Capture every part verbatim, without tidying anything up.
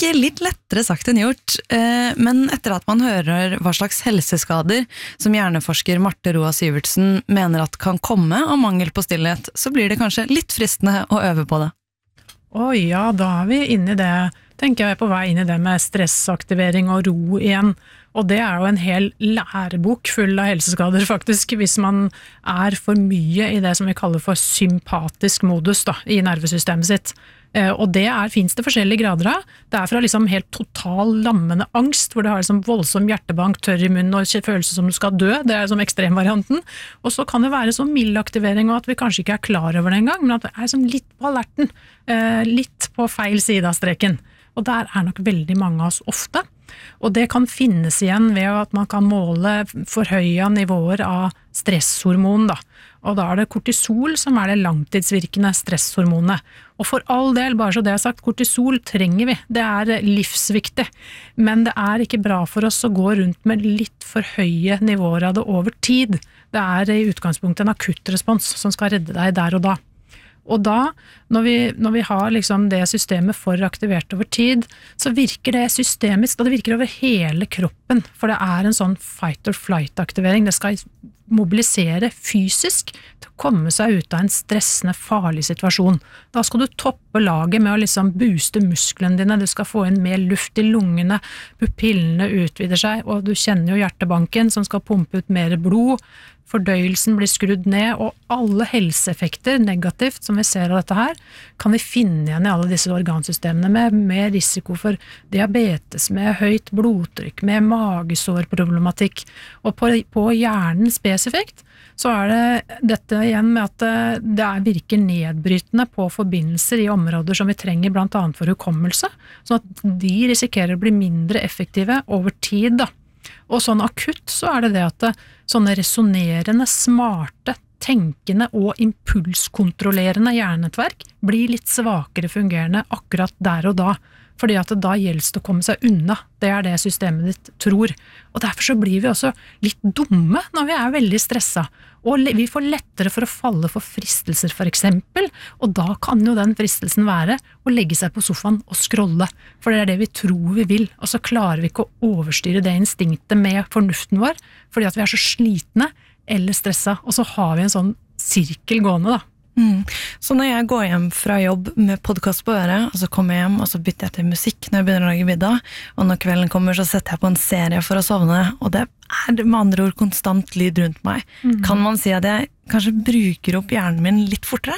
nok litt lettere sagt enn gjort, men etter at man hører hva slags helseskader som hjerneforsker Marte Roa Syvertsen mener at kan komme av mangel på stillhet, så blir det kanskje litt fristende å øve på det. Å ja, da er vi inne i det, tenker jeg på vei inn i det med stressaktivering og ro igjen. Og det er jo en hel lærebok full av helseskader faktisk, hvis man er for mye i det som vi kaller for sympatisk modus da, i nervesystemet sitt. Og det er, finnes det forskjellige grader av. Det er fra liksom helt total lammende angst, hvor det har liksom voldsom hjertebank, tørr i munnen og følelse som du skal dø, det er som ekstremvarianten. Og så kan det være så mild aktivering, og at vi kanskje ikke er klar over det engang, men at det er liksom litt på alerten, litt på feil side av streken. Og der er nok veldig mange av oss ofte. Og det kan finnes igjen ved at man kan måle forhøya nivåer av stresshormon da. Og da er det kortisol som er det langtidsvirkende stresshormonet. Og for all del, bare så det er sagt, kortisol trenger vi. Det er livsviktig. Men det er ikke bra for oss å gå rundt med litt for høye nivåer av det over tid. Det er i utgangspunktet en akuttrespons som skal redde deg der og da. Og da, når vi, når vi har liksom det systemet for aktivert over tid, så virker det systemisk, og det virker over hele kroppen, for det er en sånn fight or flight-aktivering. Det skal mobilisere fysisk til å komme seg ut av en stressende, farlig situasjon. Da skal du toppe laget med å liksom booste musklene dine, du skal få inn mer luft i lungene, pupillene utvider seg, og du kjenner jo hjertebanken som skal pumpe ut mer blod, fordøyelsen blir skrudd ned, og alle helseeffekter negativt som vi ser av dette her, kan vi finne igjen i alle disse organsystemene med, med risiko for diabetes, med høyt blodtrykk, med magesårproblematikk, og på, på hjernen spesifikt, så er det dette igjen med at det er, virker nedbrytende på forbindelser i områder som vi trenger blant annet for hukommelse, sånn at de risikerer å bli mindre effektive over tid da. Og sånn akutt så er det det at det, sånne resonerende, smarte, tenkende og impulskontrollerende hjernenettverk blir litt svakere fungerende akkurat der og da, fordi at det da gjelder det å komme seg unna. Det er det systemet ditt tror. Og derfor så blir vi også litt dumme når vi er veldig stresset. Og vi får lettere for å falle for fristelser for eksempel, og da kan jo den fristelsen være å legge seg på sofaen og scrolle, for det er det vi tror vi vil, og så klarer vi ikke å overstyre det instinktet med fornuften vår, fordi at vi er så slitne eller stresset, og så har vi en sånn sirkel gående da. Mm. Så når jeg går hjem fra jobb med podcast på øret, og så kommer jeg hjem og så bytter jeg til musikk når jeg begynner å lage middag, og når kvelden kommer så setter jeg på en serie for å sovne, og det er med andre ord konstant lyd rundt meg. Mm. Kan man si at jeg kanskje bruker opp hjernen min litt fortere?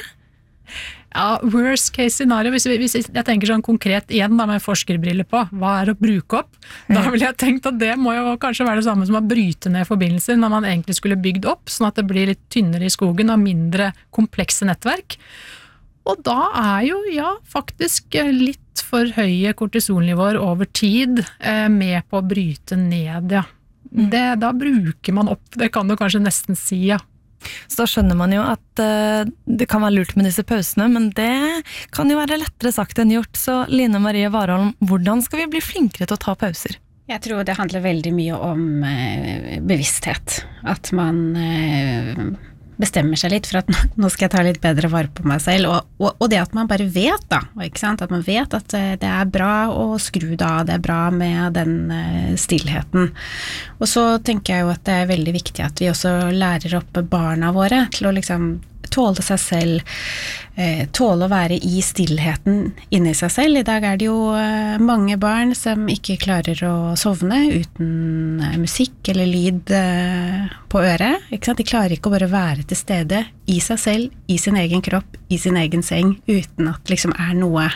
Ja, worst case scenario, hvis, vi, hvis jeg tenker sånn konkret igjen da med forskerbriller på, hva er å bruke opp? Da vil jeg tenkt at det må jo kanskje være det samme som å bryte ned forbindelser når man egentlig skulle bygd opp, sånn at det blir litt tynnere i skogen og mindre komplekse nettverk. Og da er jo, ja, faktisk litt for høye kortisolnivåer over tid eh, med på å bryte ned, ja. Det, da bruker man opp, det kan du kanskje nesten si, ja. Så da skjønner man jo at uh, det kan være lurt med disse pausene, men det kan jo være lettere sagt enn gjort. Så Line Marie Warholm, hvordan skal vi bli flinkere til å ta pauser? Jeg tror det handler veldig mye om uh, bevissthet. At man uh, bestemmer seg litt for at nå skal jeg ta litt bedre vare på meg selv, og, og, og det at man bare vet da, ikke sant? At man vet at det er bra å skru da, det er bra med den stillheten. Og så tenker jeg jo at det er veldig viktig at vi også lærer opp barna våre til å liksom tåle seg selv, eh, tåle å være i stillheten inne i seg selv. I dag er det jo eh, mange barn som ikke klarer å sovne uten eh, musikk eller lyd eh, på øret. Ikke sant? De klarer ikke å bare være til stede i seg selv, i sin egen kropp, i sin egen seng, uten at liksom er noe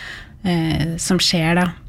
eh, som skjer da.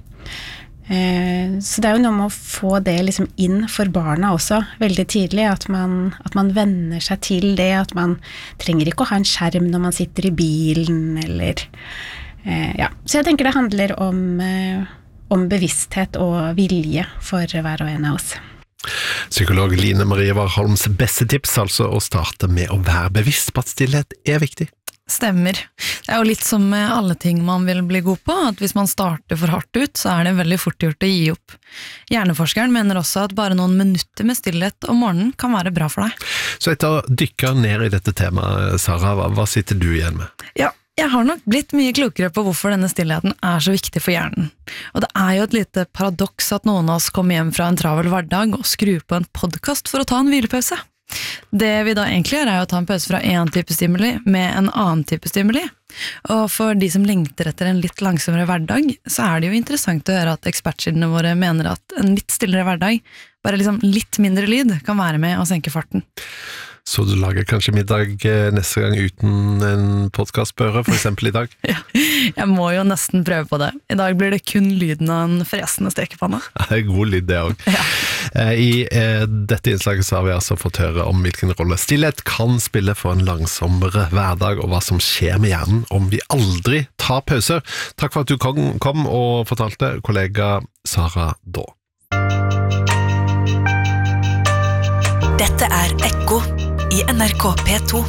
Så det er jo noe med å få det liksom inn for barna også, veldig tidlig, at man, at man venner seg til det, at man trenger ikke å ha en skjerm når man sitter i bilen, eller, eh, ja. Så jeg tenker det handler om, eh, om bevissthet og vilje for hver og en av oss. Psykolog Line Marie Warholms beste tips, altså å starte med å være bevisst på at stillhet er viktig. Stemmer. Det er jo litt som med alle ting man vil bli god på, at hvis man starter for hardt ut, så er det veldig fort gjort å gi opp. Hjerneforskeren mener også at bare noen minutter med stillhet om morgenen kan være bra for deg. Så etter å dykke ned i dette temaet, Sara, hva, hva sitter du igjen med? Ja, Jeg har nok blitt mye klokere på hvorfor denne stillheten er så viktig for hjernen. Og det er jo et lite paradoks at noen av oss kommer hjem fra en travel hverdag og skrur på en podcast for å ta en hvilepause. Det vi da egentlig gjør er å ta en pause fra en type stimuli med en annen type stimuli. Og for de som lengter etter en litt langsommere hverdag, så er det jo interessant å høre at ekspertkildene våre mener at en litt stillere hverdag, bare liksom litt mindre lyd, kan være med å senke farten. Så du lager kanskje middag neste gang uten en podcastbøre, for eksempel i dag? Ja, jeg må jo nesten prøve på det. I dag blir det kun lyden av en fresende stekepanne. Ja, det er god lyd det også. Ja. I eh, dette innslaget så har vi altså fått høre om hvilken rolle stillhet kan spille for en langsommere hverdag, og hva som skjer med hjernen om vi aldri tar pauser. Takk for at du kom, kom og fortalte, kollega Sara Daa. Dette er Ekko i N R K P to.